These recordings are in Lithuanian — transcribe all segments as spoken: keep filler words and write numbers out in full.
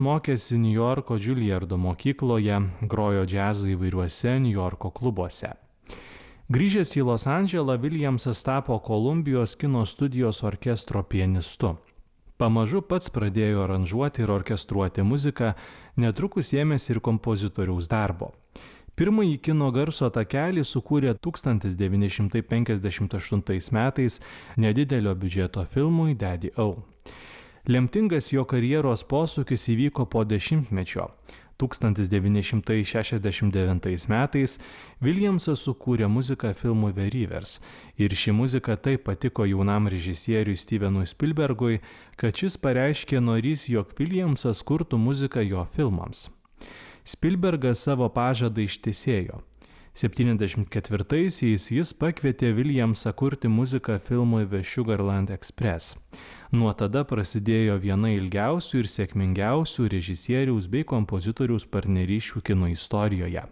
Mokėsi Niujorko Juilliardo mokykloje, grojo džiazą įvairiuose Niujorko klubuose. Grįžęs į Los Andželą, Williamsas tapo Kolumbijos kino studijos orkestro pianistu. Pamažu pats pradėjo aranžuoti ir orkestruoti muziką, netrukus ėmėsi ir kompozitoriaus darbo. Pirmąjį kino garso takelį sukūrė tūkstantis devyni šimtai penkiasdešimt aštuntais metais nedidelio biudžeto filmui Daddy O. Lemtingas jo karjeros posūkis įvyko po dešimtmečio. tūkstantis devyni šimtai šešiasdešimt devintais metais Williamsas sukūrė muziką filmui The Rivers ir ši muzika taip patiko jaunam režisieriui Stevenui Spielbergui, kad šis pareiškė norys, jog Williamsas kurtų muziką jo filmams. Spielbergas savo pažadą ištesėjo. septyniasdešimt ketvirtaisiais jis pakvietė Williamsą kurti muziką filmui The Sugarland Express. Nuo tada prasidėjo viena ilgiausių ir sėkmingiausių režisieriaus bei kompozitoriaus partnerysčių kino istorijoje.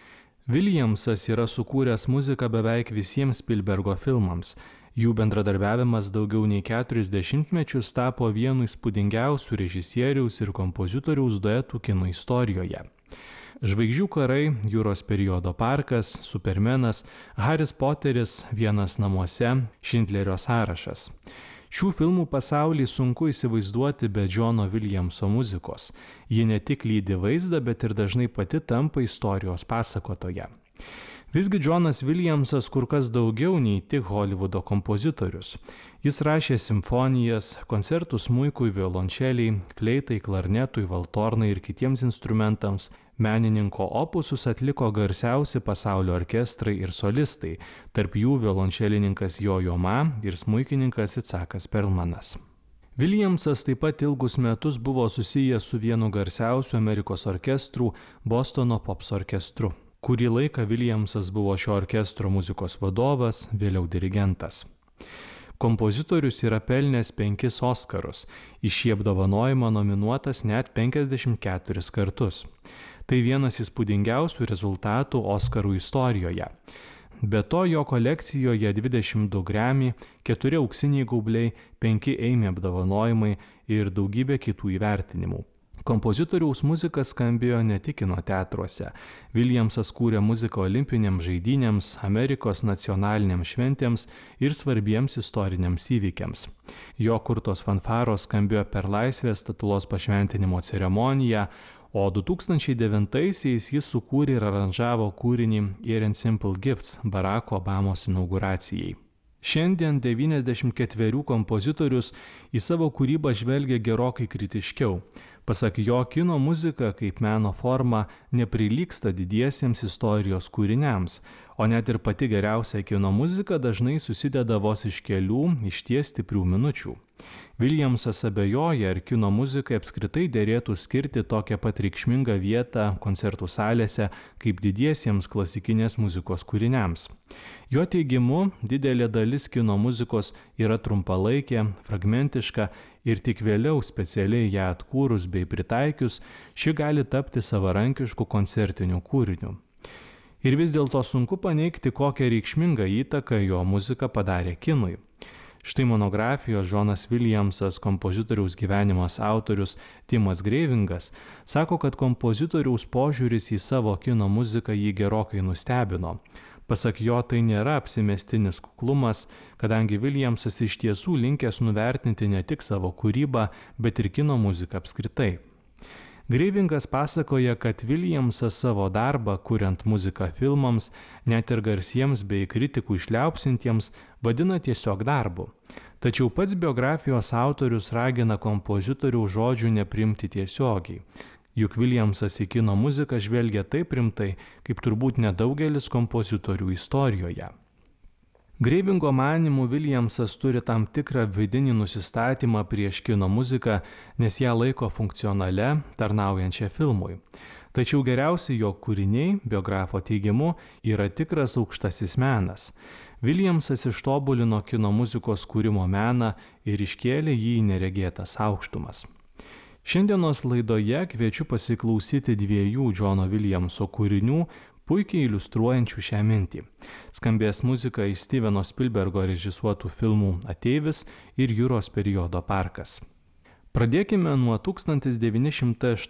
Williamsas yra sukūręs muziką beveik visiems Spielbergo filmams. Jų bendradarbiavimas daugiau nei keturis dešimtmečius tapo vienu įspūdingiausių režisieriaus ir kompozitoriaus duetų kino istorijoje. Žvaigždžių karai, Jūros periodo parkas, Supermenas, Haris Poteris, Vienas namuose, Šindlerio sąrašas. Šių filmų pasaulį sunku įsivaizduoti be Johno Williamso muzikos. Ji ne tik lydi vaizdą, bet ir dažnai pati tampa istorijos pasakotoja. Visgi Johnas Williamsas kur kas daugiau nei tik Hollywoodo kompozitorius. Jis rašė simfonijas, koncertų smuikui, violončeliai, fleitai, klarnetui, valtornai ir kitiems instrumentams. Menininko opusus atliko garsiausi pasaulio orkestrai ir solistai, tarp jų violončelininkas Jojo Ma ir smuikininkas Itzakas Perlmanas. Williamsas taip pat ilgus metus buvo susijęs su vienu garsiausių Amerikos orkestrų Bostono Pops orkestru. Kurį laiką Williamsas buvo šio orkestro muzikos vadovas, vėliau dirigentas. Kompozitorius yra pelnęs penkis Oskarus, į šį apdovanojimą nominuotas net penkiasdešimt keturis kartus. Tai vienas įspūdingiausių rezultatų Oskarų istorijoje. Be to, jo kolekcijoje dvidešimt du Grammy, keturi auksiniai gaubliai, penki Emmy apdovanojimai ir daugybė kitų įvertinimų. Kompozitoriaus muzika skambėjo ne tik kino teatruose. Williamsas kūrė muziką olimpinėms žaidynėms, Amerikos nacionalinėms šventėms ir svarbiems istoriniams įvykiams. Jo kurtos fanfaros skambėjo per Laisvės statulos pašventinimo ceremoniją, o du tūkstančiai devintaisiais jis sukūrė ir aranžavo kūrinį Air and Simple Gifts Baracko Obamos inauguracijai. Šiandien devyniasdešimt ketverių kompozitorius į savo kūrybą žvelgia gerokai kritiškiau. Pasak jo, kino muzika kaip meno forma neprilygsta didiesiems istorijos kūriniams, o net ir pati geriausia kino muzika dažnai susideda vos iš kelių išties stiprių minučių. Williamsas abejoja, ar kino muzikai apskritai derėtų skirti tokią pat reikšmingą vietą koncertų salėse kaip didiesiems klasikinės muzikos kūriniams. Jo teigimu, didelė dalis kino muzikos yra trumpalaikė, fragmentiška ir tik vėliau specialiai ją atkūrus bei pritaikius, ši gali tapti savarankišku koncertiniu kūriniu. Ir vis dėlto sunku paneigti, kokią reikšmingą įtaką jo muzika padarė kinui. Štai monografijos Johnas Williamsas kompozitoriaus gyvenimas autorius Timas Greivingas sako, kad kompozitoriaus požiūris į savo kino muziką jį gerokai nustebino. Pasak jo, tai nėra apsimestinis kuklumas, kadangi Williamsas iš tiesų linkęs nuvertinti ne tik savo kūrybą, bet ir kino muziką apskritai. Greivingas pasakoja, kad Williamsas savo darbą, kuriant muziką filmams, net ir garsiems bei kritikų išliaupsintiems, vadina tiesiog darbu. Tačiau pats biografijos autorius ragina kompozitorių žodžių neprimti tiesiogiai. Juk Williamsas į kino muziką žvelgia taip rimtai, kaip turbūt nedaugelis kompozitorių istorijoje. Greivingo manymu Williamsas turi tam tikrą vidinį nusistatymą prieš kino muziką, nes ją laiko funkcionale, tarnaujančią filmui. Tačiau geriausi jo kūriniai, biografo teigimu, yra tikras aukštasis menas. Williamsas ištobulino kino muzikos kūrimo meną ir iškėlė jį į neregėtas aukštumas. Šiandienos laidoje kviečiu pasiklausyti dviejų Johno Williamso kūrinių, puikiai iliustruojančių šią mintį. Skambės muzika iš Steveno Spielbergo režisuotų filmų Ateivis ir Jūros periodo parkas. Pradėkime nuo tūkstantis devyni šimtai